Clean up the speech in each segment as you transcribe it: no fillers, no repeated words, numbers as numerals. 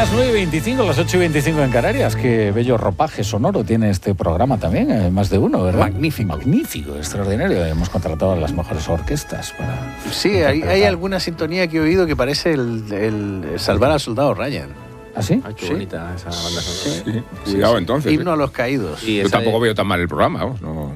Las 9:25, las 8:25 en Canarias. Qué bello ropaje sonoro tiene este programa también, más de uno, ¿verdad? Magnífico. Magnífico, extraordinario. Hemos contratado a las mejores orquestas para... Sí, hay alguna sintonía que he oído que parece el Salvar al Soldado Ryan. ¿Ah, sí? Ay, qué bonita esa banda sonora. Sí. Cuidado, entonces. Himno a los caídos. Sí, Yo esa tampoco de- veo tan mal el programa, vamos, no.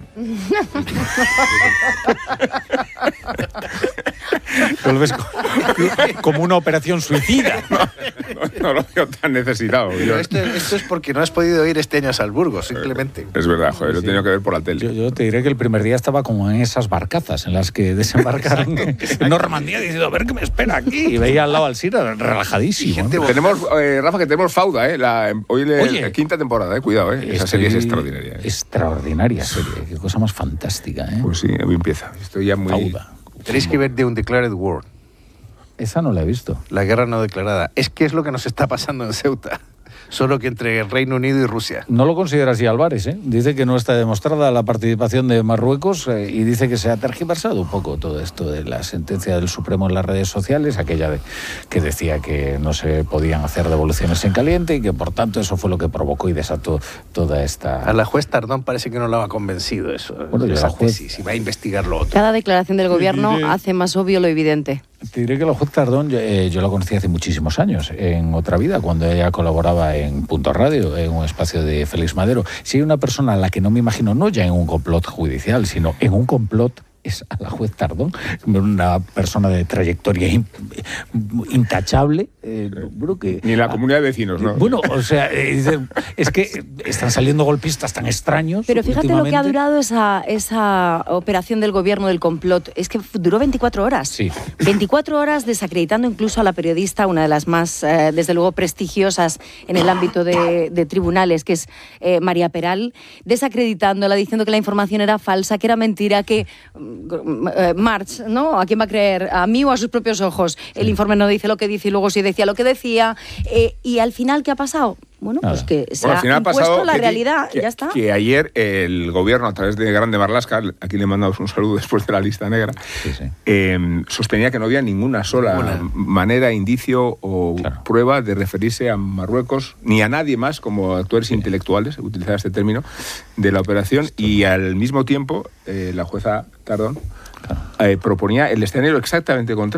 Tú lo ves como una operación suicida. No lo veo tan necesitado. Pero esto es porque no has podido ir este año a Salzburgo, simplemente. Es verdad, joder, lo he tenido que ver por la tele. Yo te diré que el primer día estaba como en esas barcazas en las que desembarcaron en Normandía diciendo, a ver qué me espera aquí. Y veía al lado al Sira relajadísimo. Y gente ¿no? Tenemos, Rafa, que tenemos Fauda, hoy Oye. la quinta temporada, cuidado, esa serie es extraordinaria. Extraordinaria serie, qué cosa más fantástica, ¿eh? Pues sí, hoy empieza. Estoy ya muy... Fauda. Tenéis que ver The Undeclared War, Esa no la he visto. la guerra no declarada. Es que es lo que nos está pasando en Ceuta. Solo que entre el Reino Unido y Rusia. No lo considera así Álvarez, ¿eh? Dice que no está demostrada la participación de Marruecos y dice que se ha tergiversado un poco todo esto de la sentencia del Supremo en las redes sociales, aquella que decía que no se podían hacer devoluciones en caliente y que por tanto eso fue lo que provocó y desató toda esta... A la juez Tardón parece que no la ha convencido eso. Bueno, y esa la juez- tesis, y va a investigar lo otro. Cada declaración del gobierno hace más obvio lo evidente. Te diré que la juez Tardón yo la conocí hace muchísimos años, en otra vida, cuando ella colaboraba en Punto Radio, en un espacio de Félix Madero. Si hay una persona a la que no me imagino, no ya en un complot judicial, sino en un complot, es a la juez Tardón, una persona de trayectoria intachable. Creo que, Ni la comunidad de vecinos, ¿no? Bueno, o sea, es que están saliendo golpistas tan extraños. Pero fíjate lo que ha últimamente. durado esa operación del gobierno del complot. Es que duró 24 horas. Sí. 24 horas desacreditando incluso a la periodista, una de las más, desde luego, prestigiosas en el ámbito de tribunales, que es María Peral, desacreditándola, diciendo que la información era falsa, que era mentira, que March, ¿no? ¿A quién va a creer? ¿A mí o a sus propios ojos? El informe no dice lo que dice y luego sí decía lo que decía. Y al final, ¿qué ha pasado? Bueno, Nada. pues que se Bueno, al ha final ha impuesto pasado la que- realidad, que, ya está. que ayer el gobierno, a través de Grande Marlaska, aquí le mandamos un saludo después de la lista negra, Sí, sí. sostenía que no había ninguna sola manera, indicio o Claro. prueba de referirse a Marruecos, ni a nadie más como actores intelectuales, utilizar este término, de la operación, y al mismo tiempo la jueza Tardón proponía el escenario exactamente contrario.